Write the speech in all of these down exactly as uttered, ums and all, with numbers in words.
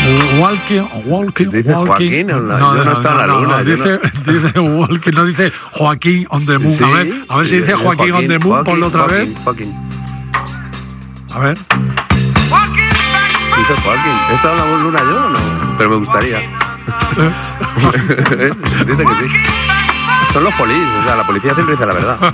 Walking, walking, ¿Dice walking. Joaquín? No, no, yo no, no estaba en la no, luna. No, dice, no... dice walking, no dice Joaquín on the moon. Sí, a ver, a ver sí, si dice Joaquín, Joaquín on the moon, Joaquín, ponlo otra Joaquín, vez. Joaquín. A ver. Dice Joaquín. ¿He estado en la luna yo o no? Pero me gustaría. Dice que sí. Son los polis, o sea, la policía siempre dice la verdad.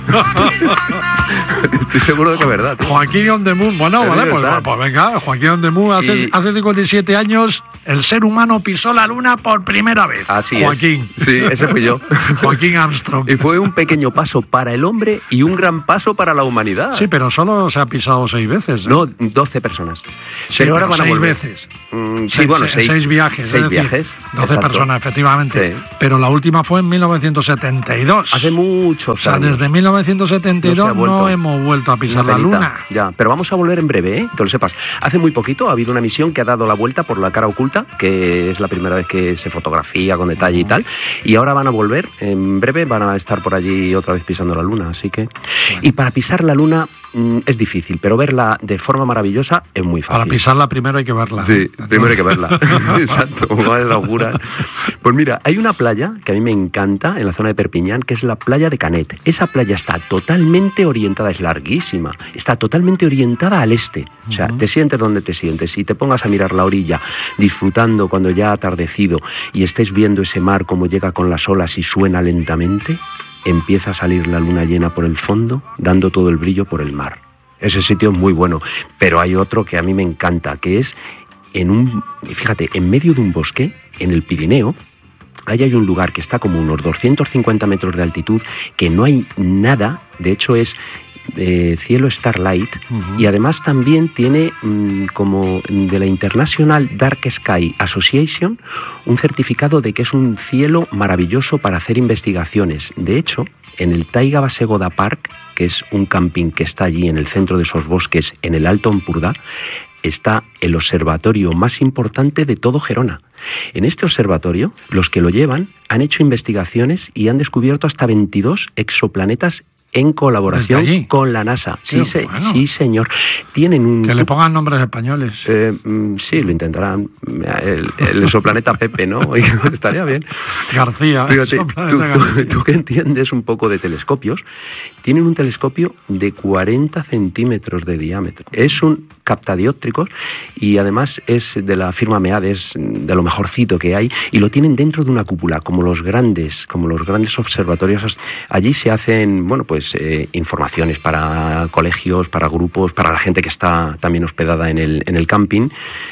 Estoy seguro de que es verdad, tío. Joaquín on the moon, bueno, vale, pues, pues venga, Joaquín on the moon, hace, y... hace cincuenta y siete años el ser humano pisó la luna por primera vez. Así Joaquín. es. Sí, ese fui yo. Joaquín Armstrong. Y fue un pequeño paso para el hombre y un gran paso para la humanidad. Sí, pero solo se ha pisado seis veces. No, no doce personas. Sí, pero ahora pero van a seis volver. veces. Mm, sí, seis, bueno, seis, seis viajes. Seis es decir, viajes. doce exacto. personas, efectivamente. Sí. Pero la última fue en mil novecientos setenta y dos. Hace muchos o sea, años. desde mil novecientos setenta y dos no, no hemos vuelto a pisar la luna. Ya, pero vamos a volver en breve, ¿eh? Que lo sepas. Hace muy poquito ha habido una misión que ha dado la vuelta por la cara oculta, que es la primera vez que se fotografía con detalle y tal, y ahora van a volver, en breve van a estar por allí otra vez pisando la luna, así que... Bueno. Y para pisar la luna mmm, es difícil, pero verla de forma maravillosa es muy fácil. Para pisarla primero hay que verla. Sí, primero hay que verla. Exacto, como es la locura. Pues mira, hay una playa que a mí me encanta en la zona de Perpiñán, que es la playa de Canet. Esa playa está totalmente orientada, es larguísima, está totalmente orientada al este. O sea, uh-huh. te sientes donde te sientes y te pongas a mirar la orilla, disfrutando cuando ya ha atardecido y estés viendo ese mar como llega con las olas y suena lentamente, empieza a salir la luna llena por el fondo, dando todo el brillo por el mar. Ese sitio es muy bueno, pero hay otro que a mí me encanta, que es en un, fíjate, en medio de un bosque, en el Pirineo. Ahí hay un lugar que está como unos doscientos cincuenta metros de altitud, que no hay nada, de hecho es eh, cielo starlight, uh-huh. y además también tiene mmm, como de la International Dark Sky Association un certificado de que es un cielo maravilloso para hacer investigaciones. De hecho, en el Taiga Basegoda Park, que es un camping que está allí en el centro de esos bosques, en el Alto Empordà, está el observatorio más importante de todo Gerona. En este observatorio, los que lo llevan han hecho investigaciones y han descubierto hasta veintidós exoplanetas en colaboración con la NASA. Sí, se, bueno. sí, señor. Tienen un... Que le pongan nombres españoles. Eh, sí, lo intentarán. El, el exoplaneta Pepe, ¿no? Estaría bien. García. Fíjate, tú, tú, tú que entiendes un poco de telescopios, tienen un telescopio de cuarenta centímetros de diámetro. Es un captadióptricos y además es de la firma MEAD, es de lo mejorcito que hay, y lo tienen dentro de una cúpula, como los grandes, como los grandes observatorios. Allí se hacen, bueno, pues Eh, informaciones para colegios, para grupos, para la gente que está también hospedada en el, en el camping,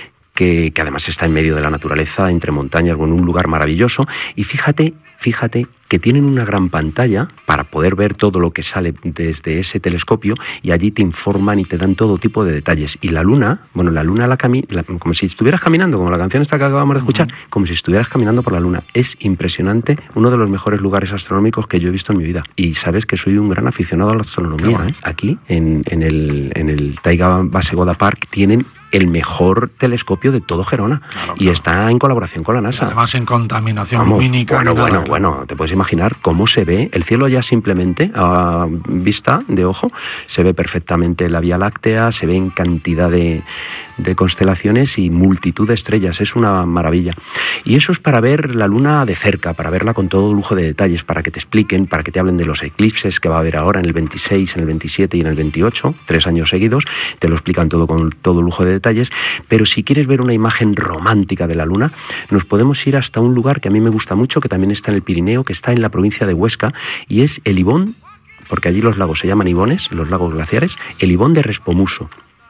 que, que además está en medio de la naturaleza, entre montañas, en un lugar maravilloso. Y fíjate, fíjate que tienen una gran pantalla para poder ver todo lo que sale desde ese telescopio, y allí te informan y te dan todo tipo de detalles. Y la luna, bueno, la luna la cami la, como si estuvieras caminando, como la canción esta que acabamos de escuchar, uh-huh. como si estuvieras caminando por la luna. Es impresionante, uno de los mejores lugares astronómicos que yo he visto en mi vida. Y sabes que soy un gran aficionado a la astronomía, bueno. ¿eh? Aquí, en, en el, en el Taiga Basegoda Park, tienen el mejor telescopio de todo Gerona, claro, y claro. está en colaboración con la NASA. Y además en contaminación Vamos, lumínica. Bueno, bueno, nada. bueno, te puedes imaginar cómo se ve el cielo ya simplemente a vista de ojo, se ve perfectamente la Vía Láctea, se ven cantidad de, de constelaciones y multitud de estrellas, es una maravilla. Y eso es para ver la luna de cerca, para verla con todo lujo de detalles, para que te expliquen, para que te hablen de los eclipses que va a haber ahora en el veintiséis, en el veintisiete y en el veintiocho, tres años seguidos, te lo explican todo con todo lujo de detalles. Pero si quieres ver una imagen romántica de la luna, nos podemos ir hasta un lugar que a mí me gusta mucho, que también está en el Pirineo, que está en la provincia de Huesca, y es el Ibón, porque allí los lagos se llaman ibones, los lagos glaciares, el Ibón de Respomuso.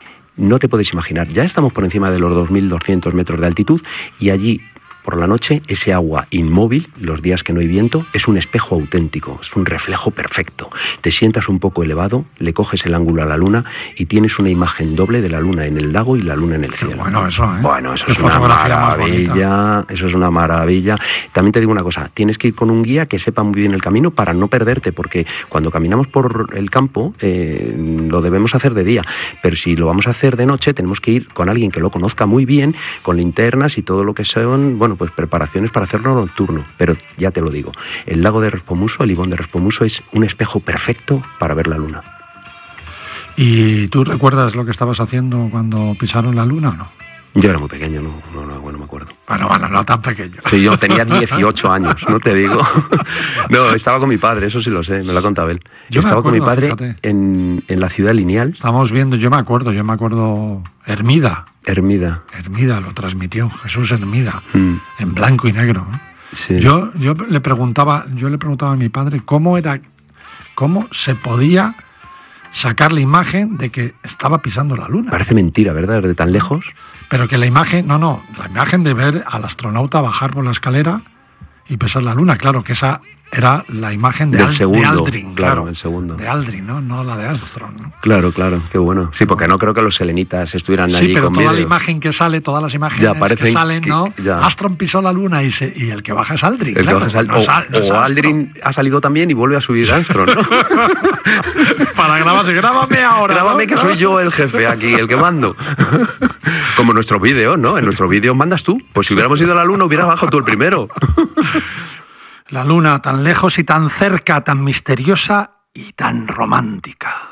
No te puedes imaginar, ya estamos por encima de los dos mil doscientos metros de altitud, y allí por la noche ese agua inmóvil, los días que no hay viento, es un espejo auténtico, es un reflejo perfecto. Te sientas un poco elevado, le coges el ángulo a la luna y tienes una imagen doble de la luna en el lago y la luna en el cielo. Bueno, eso, ¿eh? Bueno, eso es una maravilla, eso es una maravilla. También te digo una cosa, tienes que ir con un guía que sepa muy bien el camino para no perderte, porque cuando caminamos por el campo eh, lo debemos hacer de día, pero si lo vamos a hacer de noche tenemos que ir con alguien que lo conozca muy bien, con linternas y todo lo que son, bueno, pues preparaciones para hacerlo nocturno. Pero ya te lo digo, el lago de Respomuso, el Ibón de Respomuso, es un espejo perfecto para ver la luna. ¿Y tú recuerdas lo que estabas haciendo cuando pisaron la luna o no? Yo era muy pequeño, no, no, no, bueno, me acuerdo. Bueno, bueno, no tan pequeño. Sí, yo tenía dieciocho años, no te digo. No, estaba con mi padre, eso sí lo sé, me lo ha contado él. Yo estaba acuerdo, con mi padre en, en la ciudad lineal. Estamos viendo, yo me acuerdo, yo me acuerdo, Hermida. Hermida. Hermida lo transmitió, Jesús Hermida, mm. en blanco y negro. ¿eh? Sí. Yo, yo le preguntaba, yo le preguntaba a mi padre cómo era, cómo se podía sacar la imagen de que estaba pisando la luna. Parece mentira, ¿verdad? Desde tan lejos. Pero que la imagen, no, no, la imagen de ver al astronauta bajar por la escalera y pisar la luna, claro, que esa era la imagen de, Del Al, segundo, de Aldrin, claro, claro, el segundo. de Aldrin, ¿no? No la de Armstrong, ¿no? Claro, claro, qué bueno. Sí, porque no creo que los selenitas estuvieran sí, allí pero con toda vídeos. la imagen que sale, todas las imágenes ya, que salen, que, ¿no? Ya. Armstrong pisó la luna y, se, y el que baja es Aldrin. El claro, que baja es Aldrin. No es, o no es o Aldrin ha salido también y vuelve a subir Armstrong, ¿no? Para grabarse, grábame ahora. Grábame, ¿no? que soy yo el jefe aquí, el que mando. Como nuestros vídeos, ¿no? En nuestros vídeos mandas tú. Pues si hubiéramos ido a la luna, hubieras bajado tú el primero. La luna, tan lejos y tan cerca, tan misteriosa y tan romántica.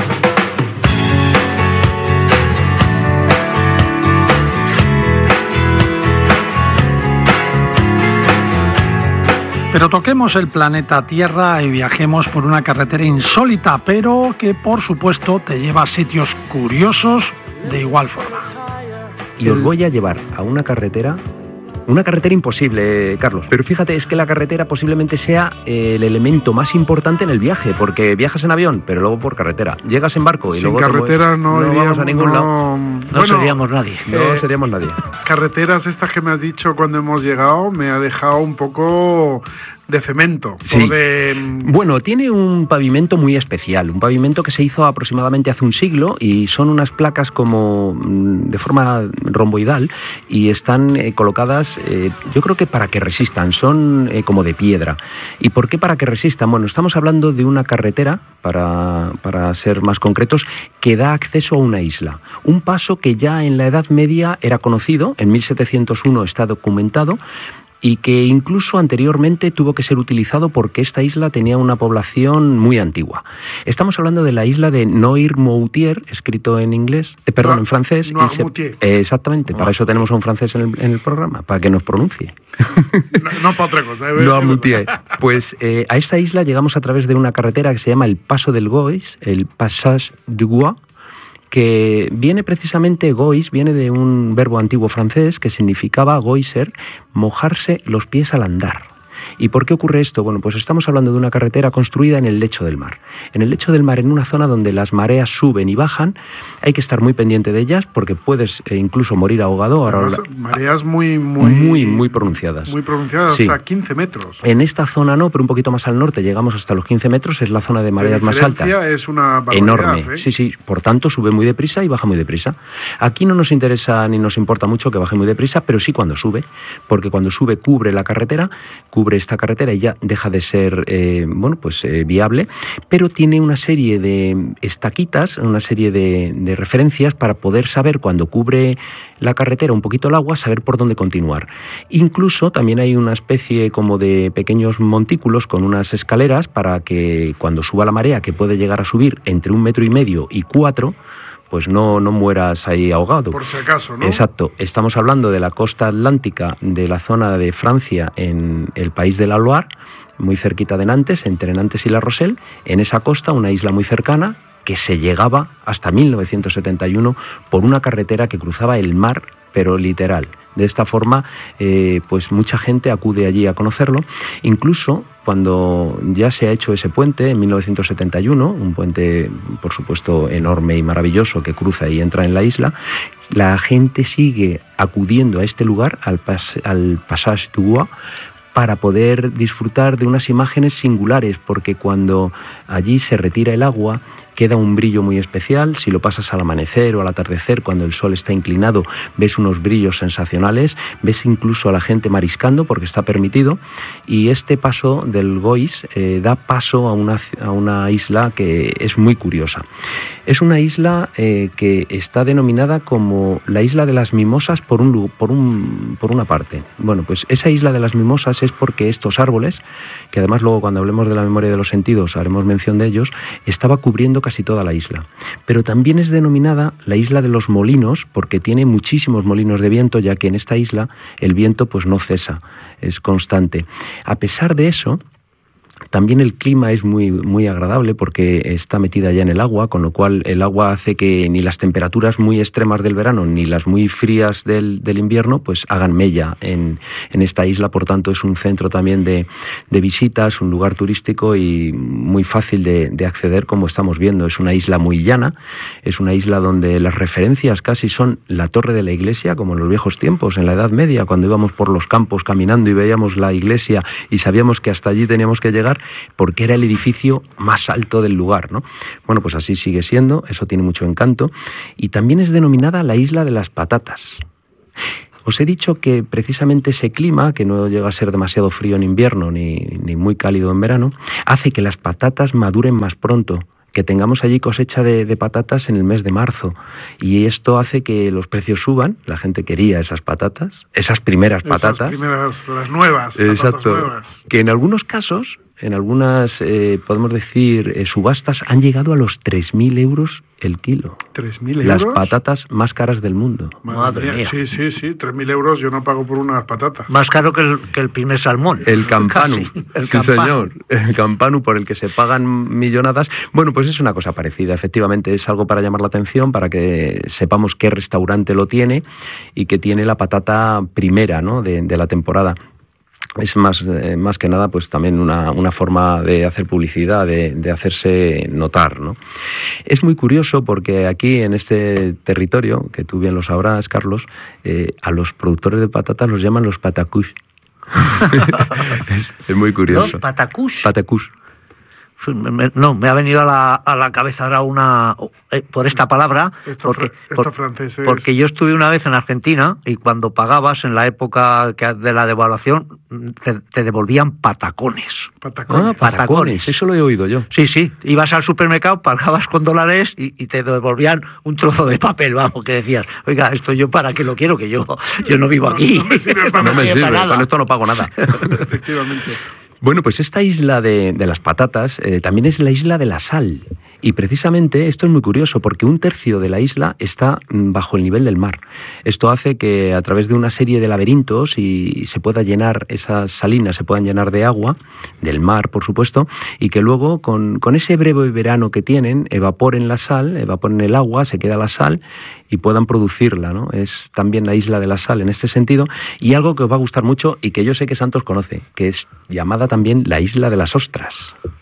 Pero toquemos el planeta Tierra y viajemos por una carretera insólita, pero que por supuesto te lleva a sitios curiosos de igual forma. Y os voy a llevar a una carretera, una carretera imposible, Carlos. Pero fíjate, es que la carretera posiblemente sea eh, el elemento más importante en el viaje, porque viajas en avión, pero luego por carretera. Llegas en barco y Sin luego carretera te no, no iríamos, vamos a ningún no, lado. No bueno, seríamos nadie. No eh, seríamos nadie. Carreteras estas que me has dicho cuando hemos llegado me ha dejado un poco de cemento. Sí. O de... Bueno, tiene un pavimento muy especial, un pavimento que se hizo aproximadamente hace un siglo y son unas placas como de forma romboidal y están eh, colocadas, eh, yo creo que para que resistan, son eh, como de piedra. ¿Y por qué para que resistan? Bueno, estamos hablando de una carretera, para, para ser más concretos, que da acceso a una isla. Un paso que ya en la Edad Media era conocido, en mil setecientos uno está documentado, y que incluso anteriormente tuvo que ser utilizado porque esta isla tenía una población muy antigua. Estamos hablando de la isla de Noirmoutier, escrito en inglés, eh, perdón, no, en francés. Noirmoutier. Se, eh, exactamente, no. Para eso tenemos a un francés en el, en el programa, para que nos pronuncie. No, no para otra cosa. ¿eh? Noirmoutier. Pues eh, a esta isla llegamos a través de una carretera que se llama el Paso del Gois, el Passage du Gois, que viene precisamente, gois, viene de un verbo antiguo francés que significaba goiser, mojarse los pies al andar. ¿Y por qué ocurre esto? Bueno, pues estamos hablando de una carretera construida en el lecho del mar. En el lecho del mar, en una zona donde las mareas suben y bajan, hay que estar muy pendiente de ellas porque puedes eh, incluso morir ahogado. Además, Ahora, mareas muy, muy, muy, muy pronunciadas. Muy pronunciadas, sí. Hasta quince metros. En esta zona no, pero un poquito más al norte llegamos hasta los quince metros, es la zona de mareas más alta. La diferencia es una barbaridad, enorme, ¿eh? sí, sí, por tanto sube muy deprisa y baja muy deprisa. Aquí no nos interesa ni nos importa mucho que baje muy deprisa, pero sí cuando sube, porque cuando sube cubre la carretera, cubre esta carretera y ya deja de ser eh, bueno, pues eh, viable, pero tiene una serie de estaquitas, una serie de, de referencias para poder saber cuando cubre la carretera un poquito el agua, saber por dónde continuar. Incluso también hay una especie como de pequeños montículos con unas escaleras para que cuando suba la marea, que puede llegar a subir entre un metro y medio y cuatro, pues no, no mueras ahí ahogado. Por si acaso, ¿no? Exacto. Estamos hablando de la costa atlántica de la zona de Francia, en el país de la Loire, muy cerquita de Nantes, entre Nantes y La Rochelle. En esa costa, una isla muy cercana, que se llegaba hasta mil novecientos setenta y uno por una carretera que cruzaba el mar, pero literal. De esta forma, eh, pues mucha gente acude allí a conocerlo. Incluso cuando ya se ha hecho ese puente, en mil novecientos setenta y uno, un puente, por supuesto, enorme y maravilloso que cruza y entra en la isla, la gente sigue acudiendo a este lugar, al, pas al Passage du Gois, para poder disfrutar de unas imágenes singulares, porque cuando allí se retira el agua, queda un brillo muy especial. Si lo pasas al amanecer o al atardecer, cuando el sol está inclinado, ves unos brillos sensacionales, ves incluso a la gente mariscando porque está permitido, y este paso del Gois eh, da paso a una, a una isla que es muy curiosa. Es una isla eh, que está denominada como la Isla de las Mimosas por, un, por, un, por una parte. Bueno, pues esa Isla de las Mimosas es porque estos árboles, que además luego cuando hablemos de la memoria de los sentidos haremos mención de ellos, estaba cubriendo casi casi toda la isla. Pero también es denominada la isla de los molinos porque tiene muchísimos molinos de viento, ya que en esta isla el viento pues no cesa, es constante. A pesar de eso, también el clima es muy, muy agradable porque está metida ya en el agua, con lo cual el agua hace que ni las temperaturas muy extremas del verano ni las muy frías del, del invierno pues hagan mella en, en esta isla. Por tanto, es un centro también de, de visitas, un lugar turístico y muy fácil de, de acceder, como estamos viendo. Es una isla muy llana, es una isla donde las referencias casi son la torre de la iglesia, como en los viejos tiempos, en la Edad Media, cuando íbamos por los campos caminando y veíamos la iglesia y sabíamos que hasta allí teníamos que llegar, porque era el edificio más alto del lugar, ¿no? Bueno, pues así sigue siendo, eso tiene mucho encanto, y también es denominada la isla de las patatas. Os he dicho que precisamente ese clima, que no llega a ser demasiado frío en invierno ni, ni muy cálido en verano, hace que las patatas maduren más pronto, que tengamos allí cosecha de, de patatas en el mes de marzo, y esto hace que los precios suban. La gente quería esas patatas, esas primeras patatas. Esas primeras, las nuevas, exacto, patatas nuevas. Que en algunos casos, en algunas, eh, podemos decir, eh, subastas, han llegado a los tres mil euros el kilo. ¿tres mil euros? Las patatas más caras del mundo. Madre, Madre mía. mía. Sí, sí, sí, tres mil euros yo no pago por unas patatas. Más caro que el, que el primer salmón. El campanu, Casi, el sí campanu. señor, el campanu por el que se pagan millonadas. Bueno, pues es una cosa parecida, efectivamente, es algo para llamar la atención, para que sepamos qué restaurante lo tiene y que tiene la patata primera, ¿no?, de, de la temporada. Es más, eh, más que nada pues también una, una forma de hacer publicidad, de, de hacerse notar, ¿no? Es muy curioso porque aquí en este territorio, que tú bien lo sabrás, Carlos, eh, a los productores de patatas los llaman los patacús. es, es muy curioso. ¿Los patacús? Patacús. Me- me- No, me ha venido a la, a la cabeza ahora una... eh, por esta palabra, Estos, porque, fr- estos por- franceses... porque yo estuve una vez en Argentina y cuando pagabas en la época que- de la devaluación te, te devolvían patacones. Patacones. Ah, patacones, Patacones. eso lo he oído yo. Sí, sí, ibas al supermercado, pagabas con dólares y, y te devolvían un trozo de papel, vamos, que decías, oiga, esto yo para qué lo quiero, que yo, yo no vivo No, aquí. no me sirve para No me sirve sirve, nada. con esto no pago nada. Efectivamente. Bueno, pues esta isla de, de las patatas eh, también es la isla de la sal. Y precisamente esto es muy curioso porque un tercio de la isla está mm, bajo el nivel del mar. Esto hace que a través de una serie de laberintos y se pueda llenar esas salinas, se puedan llenar de agua, del mar por supuesto, y que luego con, con ese breve verano que tienen evaporen la sal, evaporen el agua, se queda la sal y puedan producirla, ¿no? Es también la isla de la sal en este sentido, y algo que os va a gustar mucho y que yo sé que Santos conoce, que es llamada también la isla de las ostras.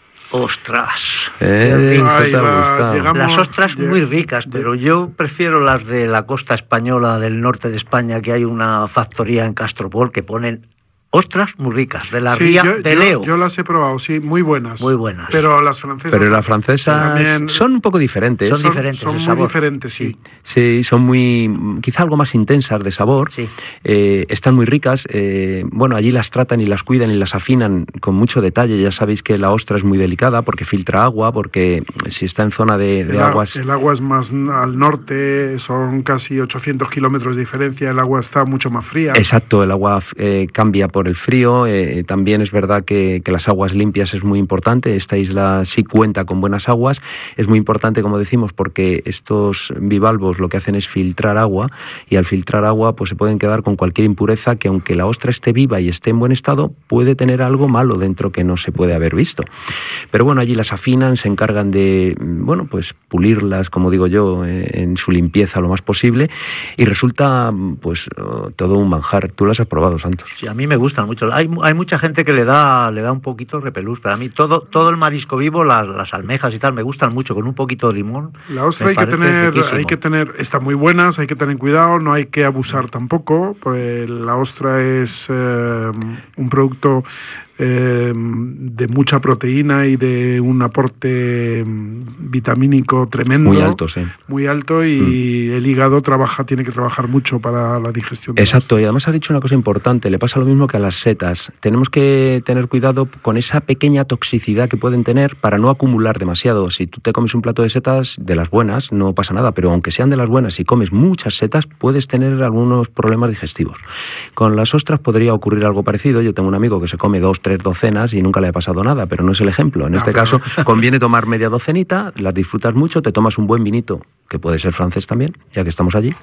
¡Ostras! Eh, Qué rico. ¿qué te ha Ahí va, gustado? llegamos- Las ostras Lleg- muy ricas, pero yo prefiero las de la costa española, del norte de España, que hay una factoría en Castropol que ponen ostras muy ricas, de la Sí, ría yo, de yo- Leo. yo las he probado, sí, muy buenas. Muy buenas. Pero las francesas... Pero las francesas también son un poco diferentes. Son son, diferentes son de muy sabor. diferentes, sí. Sí, son muy, quizá algo más intensas de sabor. Sí. Eh, están muy ricas. eh, bueno, allí las tratan y las cuidan y las afinan con mucho detalle. Ya sabéis que la ostra es muy delicada porque filtra agua, porque si está en zona de, de El, a- aguas... el agua es más n- al norte, son casi ochocientos kilómetros de diferencia, el agua está mucho más fría. Exacto, el agua eh, cambia por el frío. eh, también es verdad que, que las aguas limpias es muy importante. Esta isla sí cuenta con buenas aguas. Es muy importante, como decimos, porque estos bivalvos lo que hacen es filtrar agua, y al filtrar agua pues se pueden quedar con cualquier impureza que, aunque la ostra esté viva y esté en buen estado, puede tener algo malo dentro que no se puede haber visto. Pero bueno, allí las afinan, se encargan de, bueno, pues pulirlas, como digo yo, eh, en su limpieza lo más posible, y resulta pues oh, todo un manjar. Tú las has probado, Santos. Sí, a mí me gustan mucho. Hay, mu- hay mucha gente que le da le da un poquito repelús, pero a mí todo todo el marisco vivo, las, las almejas y tal, me gustan mucho, con un poquito de limón. La ostra me hay que parece tener, riquísimo. hay que tener, están muy buenas, hay que tener cuidado, no hay que abusar tampoco, pues la ostra es eh, un producto eh, de mucha proteína y de un aporte mm, vitamínico tremendo. Muy altos, ¿eh? Muy alto, y el hígado trabaja, tiene que trabajar mucho para la digestión. de la Exacto, y además ha dicho una cosa importante, le pasa lo mismo que a las setas. Tenemos que tener cuidado con esa pequeña toxicidad que pueden tener para no acumular demasiado. Si tú te comes un plato de setas de las buenas, no pasa nada, pero aunque sean de las buenas y comes muchas setas, puedes tener algunos problemas digestivos. Con las ostras podría ocurrir algo parecido. Yo tengo un amigo que se come dos, tres docenas y nunca le ha pasado nada, pero no es el ejemplo. En No, este pero... caso, conviene tomar media docenita, las disfrutas mucho, te tomas un buen vinito, que puede ser francés también, ya que estamos allí,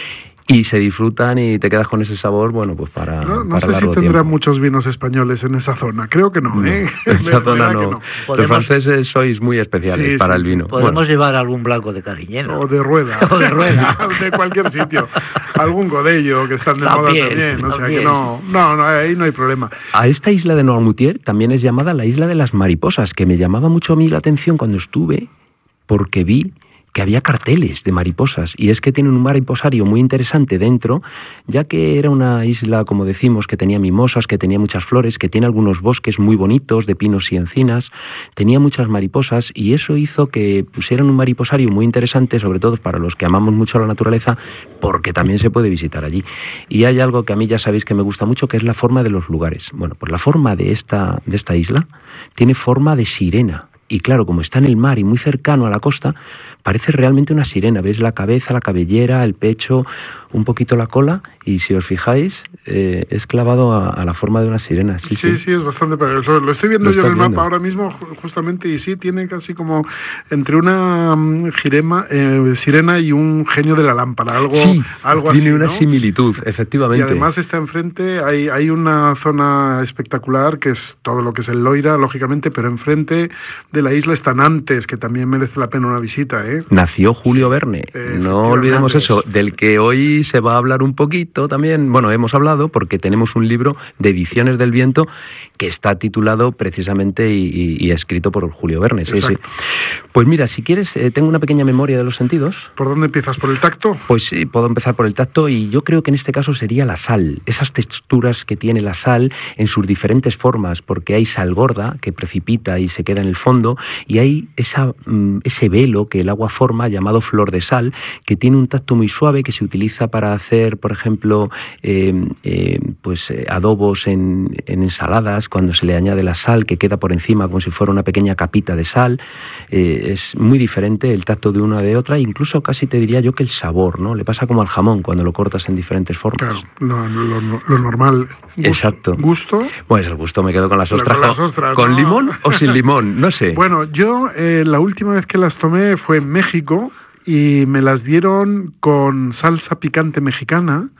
y se disfrutan y te quedas con ese sabor, bueno, pues para No, no para sé si largo tendrán tiempo. muchos vinos españoles en esa zona. Creo que no, No, ¿eh? en esa zona no. Que no. Los franceses sois muy especiales Sí, para sí, el sí. vino. Podemos Bueno, llevar algún blanco de Cariñena. O de rueda. O de rueda. De cualquier sitio. Algún godello que están de moda También, también. O sea también. que no, no, no, ahí no hay problema. a esta isla de Noirmoutier también es llamada la isla de las mariposas, que me llamaba mucho a mí la atención cuando estuve, porque vi que había carteles de mariposas, y es que tienen un mariposario muy interesante dentro, ya que era una isla, como decimos, que tenía mimosas, que tenía muchas flores, que tiene algunos bosques muy bonitos de pinos y encinas, tenía muchas mariposas, y eso hizo que pusieran un mariposario muy interesante, sobre todo para los que amamos mucho la naturaleza, porque también se puede visitar allí. Y hay algo que a mí ya sabéis que me gusta mucho, que es la forma de los lugares. Bueno, pues la forma de esta, de esta isla tiene forma de sirena. Y claro, como está en el mar y muy cercano a la costa, parece realmente una sirena. ¿Ves la cabeza, la cabellera, el pecho, un poquito la cola? Y si os fijáis, eh, es clavado a, a la forma de una sirena. Sí, Sí, sí, sí, es bastante... Lo, lo estoy viendo Lo yo en el estás mapa viendo. ahora mismo, ju- justamente, y sí, tiene casi como entre una mm, jirema, eh, sirena y un genio de la lámpara, algo, Sí, algo así, tiene una ¿no? similitud, Y efectivamente. además está enfrente, hay, hay una zona espectacular que es todo lo que es el Loira, lógicamente, pero enfrente de la isla está Nantes, que también merece la pena una visita, ¿eh? Nació Julio Verne, Eh, no olvidemos efectivamente. eso, del que hoy se va a hablar un poquito también, bueno, hemos hablado porque tenemos un libro de Ediciones del Viento que está titulado precisamente y, y- y escrito por Julio Verne. Sí, sí. Exacto. Pues mira, si quieres, eh, tengo una pequeña memoria de los sentidos. ¿Por dónde empiezas? ¿Por el tacto? Pues sí, puedo empezar por el tacto y yo creo que en este caso sería la sal, esas texturas que tiene la sal en sus diferentes formas, porque hay sal gorda que precipita y se queda en el fondo, y hay esa, mm, ese velo que el agua forma llamado flor de sal, que tiene un tacto muy suave, que se utiliza para hacer, por ejemplo, eh, eh, pues eh, adobos en, en ensaladas, cuando se le añade la sal que queda por encima como si fuera una pequeña capita de sal. Eh, es muy diferente el tacto de una de otra, incluso casi te diría yo que el sabor, ¿no? Le pasa como al jamón cuando lo cortas en diferentes formas. Claro, lo, lo- lo normal. Gusto, Exacto. Gusto. Pues el gusto me quedo con las Con ostras. las ostras, ¿Con ¿no? limón o sin limón? No sé. Bueno, yo eh, la última vez que las tomé fue en México y me las dieron con salsa picante mexicana,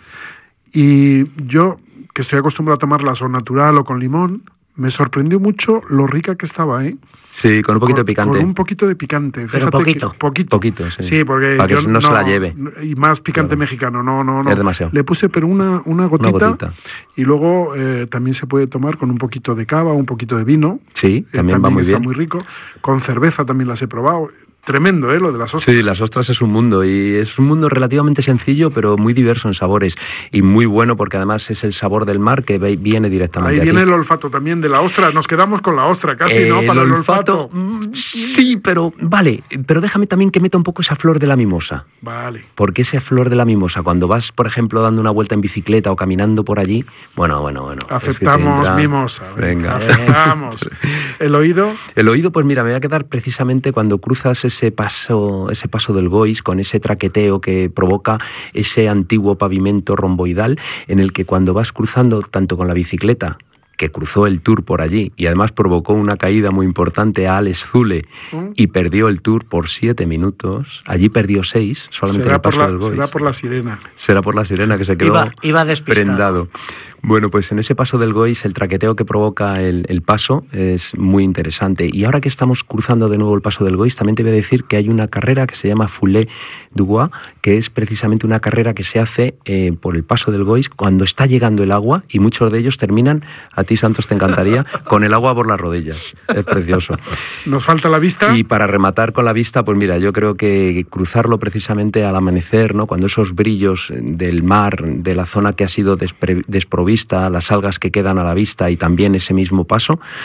y yo, que estoy acostumbrado a tomarlas o natural o con limón, me sorprendió mucho lo rica que estaba, ¿eh? Sí, con un poquito con, de picante. Con un poquito de picante. Pero Fíjate poquito. que- poquito. Poquito, sí. Sí, porque Para que yo no se la lleve. Y más picante Claro. mexicano, no, no, no. Es demasiado. Le puse pero una, una, gotita, Una gotita. y luego eh, también se puede tomar con un poquito de cava, un poquito de vino. Sí, Eh, también va muy está bien. muy rico. Con cerveza también las he probado. Tremendo, ¿eh? Lo de las ostras. Sí, las ostras es un mundo, y es un mundo relativamente sencillo, pero muy diverso en sabores, y muy bueno porque además es el sabor del mar que ve- viene directamente Ahí aquí. viene el olfato también de la ostra. Nos quedamos con la ostra casi, ¿no? El Para el olfato, olfato. mm, sí, pero vale, pero déjame también que meta un poco esa flor de la mimosa. Vale. Porque esa flor de la mimosa, cuando vas, por ejemplo, dando una vuelta en bicicleta o caminando por allí, bueno, bueno, bueno. es que Aceptamos tendrá- mimosa. Venga. Aceptamos. El oído. El oído, pues mira, me voy a quedar precisamente cuando cruzas ese paso, ese paso del Gois, con ese traqueteo que provoca ese antiguo pavimento romboidal, en el que cuando vas cruzando tanto con la bicicleta, que cruzó el Tour por allí y además provocó una caída muy importante a Alex Zule ¿Mm? y perdió el Tour por siete minutos, allí perdió seis, solamente en Será el por, paso del la, Gois. será por la sirena. Será por la sirena que se quedó Iba, iba despistado. prendado. Bueno, pues en ese paso del Gois el traqueteo que provoca el, el paso es muy interesante. Y ahora que estamos cruzando de nuevo el paso del Gois, también te voy a decir que hay una carrera que se llama Foulée du Bois, que es precisamente una carrera que se hace eh, por el paso del Gois cuando está llegando el agua, y muchos de ellos terminan, a ti Santos te encantaría, con el agua por las rodillas. Es precioso. Nos falta la vista. Y para rematar con la vista, pues mira, yo creo que cruzarlo precisamente al amanecer, ¿no? Cuando esos brillos del mar, de la zona que ha sido despre- desprovista, las algas que quedan a la vista y también ese mismo paso,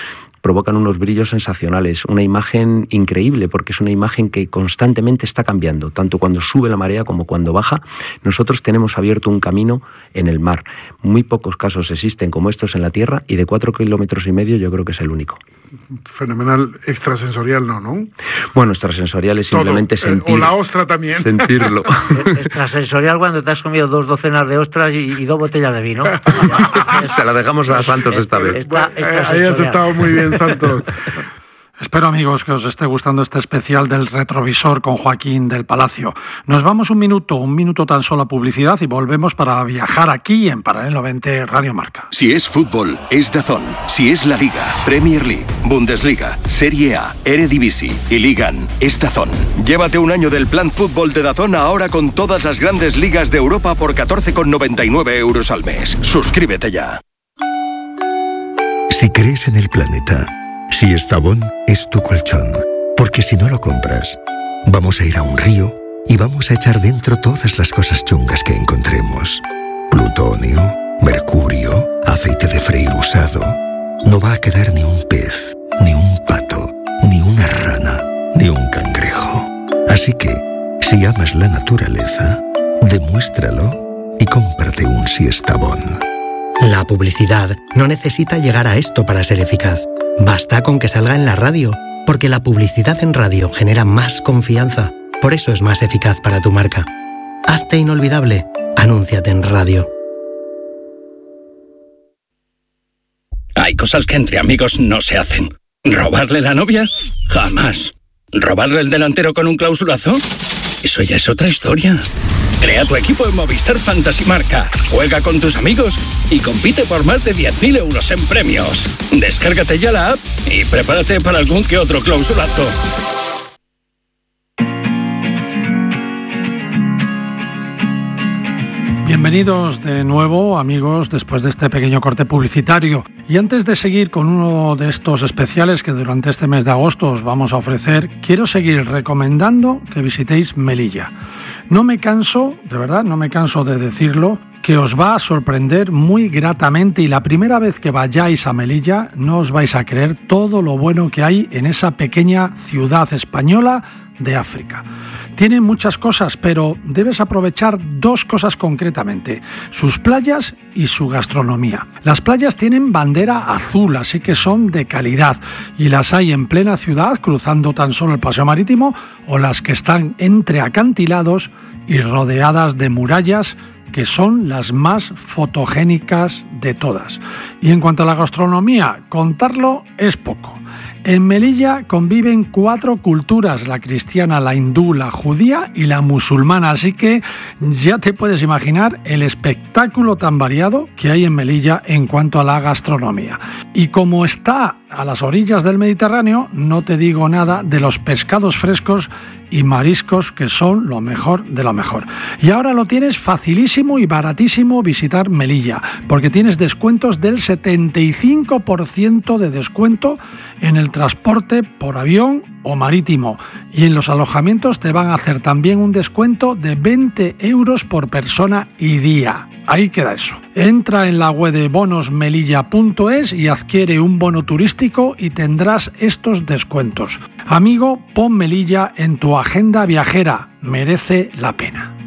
provocan unos brillos sensacionales, una imagen increíble, porque es una imagen que constantemente está cambiando, tanto cuando sube la marea como cuando baja. Nosotros tenemos abierto un camino en el mar. Muy pocos casos existen como estos en la Tierra, y de cuatro kilómetros y medio yo creo que es el único. Fenomenal. Extrasensorial no, ¿no? Bueno, extrasensorial es simplemente Todo. sentir. O la ostra también. Sentirlo. Extrasensorial cuando te has comido dos docenas de ostras y, y dos botellas de vino. Se la dejamos a Santos esta vez. Está, Bueno, ahí has estado muy bien, Santos. Espero, amigos, que os esté gustando este especial del retrovisor con Joaquín del Palacio. Nos vamos un minuto, un minuto tan solo a publicidad y volvemos para viajar aquí en Paralelo veinte Radio Marca. Si es fútbol, es DAZN. Si es la Liga, Premier League, Bundesliga, Serie A, Eredivisie y Ligan, es DAZN. Llévate un año del plan fútbol de DAZN ahora con todas las grandes ligas de Europa por catorce con noventa y nueve euros al mes. Suscríbete ya. Si crees en el planeta, si Estavón es tu colchón, porque si no lo compras, vamos a ir a un río y vamos a echar dentro todas las cosas chungas que encontremos. Plutonio, mercurio, aceite de freír usado. No va a quedar ni un pez, ni un pato, ni una rana, ni un cangrejo. Así que, si amas la naturaleza, demuéstralo y cómprate un Siestabón. La publicidad no necesita llegar a esto para ser eficaz. Basta con que salga en la radio, porque la publicidad en radio genera más confianza. Por eso es más eficaz para tu marca. Hazte inolvidable. Anúnciate en radio. Hay cosas que entre amigos no se hacen. ¿Robarle la novia? Jamás. ¿Robarle el delantero con un clausulazo? Eso ya es otra historia. Crea tu equipo en Movistar Fantasy Marca. Juega con tus amigos y compite por más de diez mil euros en premios. Descárgate ya la app y prepárate para algún que otro clausulazo. Bienvenidos de nuevo, amigos, después de este pequeño corte publicitario. Y antes de seguir con uno de estos especiales que durante este mes de agosto os vamos a ofrecer, quiero seguir recomendando que visitéis Melilla. No me canso, de verdad, no me canso de decirlo, que os va a sorprender muy gratamente, y la primera vez que vayáis a Melilla no os vais a creer todo lo bueno que hay en esa pequeña ciudad española de África. Tiene muchas cosas, pero debes aprovechar dos cosas concretamente: sus playas y su gastronomía. Las playas tienen bandera azul, así que son de calidad, y las hay en plena ciudad, cruzando tan solo el paseo marítimo, o las que están entre acantilados y rodeadas de murallas, que son las más fotogénicas de todas. Y en cuanto a la gastronomía, contarlo es poco. En Melilla conviven cuatro culturas: la cristiana, la hindú, la judía y la musulmana, así que ya te puedes imaginar el espectáculo tan variado que hay en Melilla en cuanto a la gastronomía. Y como está a las orillas del Mediterráneo, no te digo nada de los pescados frescos y mariscos, que son lo mejor de lo mejor. Y ahora lo tienes facilísimo y baratísimo visitar Melilla, porque tienes descuentos del setenta y cinco por ciento de descuento en el transporte por avión o marítimo, y en los alojamientos te van a hacer también un descuento de veinte euros por persona y día. Ahí queda eso. Entra en la web de bonos melilla punto es y adquiere un bono turístico y tendrás estos descuentos. Amigo, pon Melilla en tu agenda viajera. Merece la pena.